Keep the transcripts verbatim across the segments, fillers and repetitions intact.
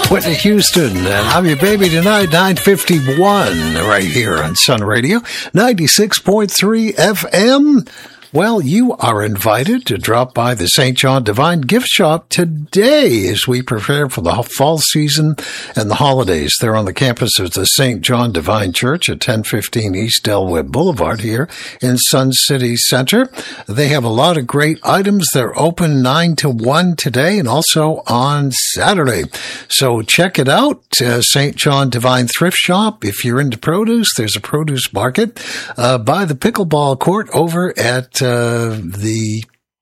Whitney Houston, and I'm your baby tonight, nine fifty-one, right here on Sun Radio, ninety-six point three F M. Well, you are invited to drop by the Saint John Divine Gift Shop today as we prepare for the fall season and the holidays. They're on the campus of the Saint John Divine Church at ten fifteen East Delwood Boulevard here in Sun City Center. They have a lot of great items. They're open nine to one today and also on Saturday. So check it out, uh, Saint John Divine Thrift Shop. If you're into produce, there's a produce market uh, by the pickleball court over at Uh, the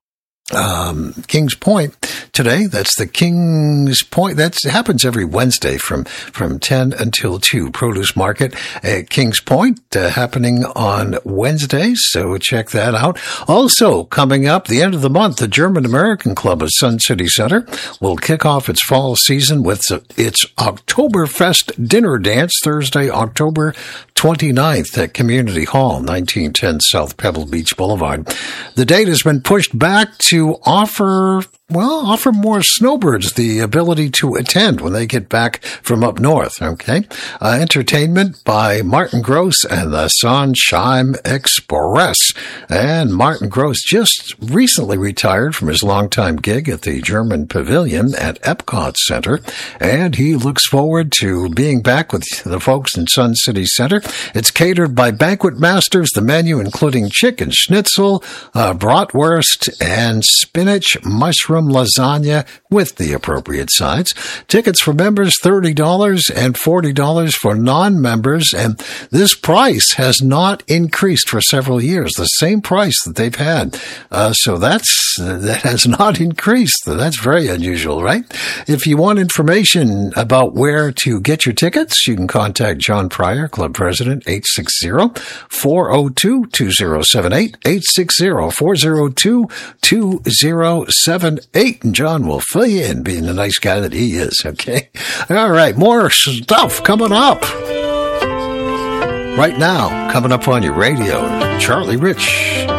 um, Kings Point today. That's the Kings Point. That happens every Wednesday from, from ten until two. Produce market at Kings Point uh, happening on Wednesdays. So check that out. Also coming up the end of the month, the German American Club of Sun City Center will kick off its fall season with its Oktoberfest dinner dance Thursday, October twenty-ninth at Community Hall, nineteen ten South Pebble Beach Boulevard. The date has been pushed back to offer, well, offer more snowbirds the ability to attend when they get back from up north, okay? Uh, entertainment by Martin Gross and the Sunshine Express. And Martin Gross just recently retired from his longtime gig at the German Pavilion at Epcot Center, and he looks forward to being back with the folks in Sun City Center. It's catered by Banquet Masters, the menu including chicken schnitzel, uh, bratwurst, and spinach mushroom lasagna with the appropriate sides. Tickets for members, thirty dollars and forty dollars for non-members, and this price has not increased for several years, the same price that they've had. Uh, so that's, that has not increased. That's very unusual, right? If you want information about where to get your tickets, you can contact John Pryor, Club President, eight six zero, four oh two, two oh seven eight, eight six zero, four oh two, two oh seven eight, and John will fill you in, being the nice guy that he is, okay? All right, more stuff coming up. Right now, coming up on your radio, Charlie Rich.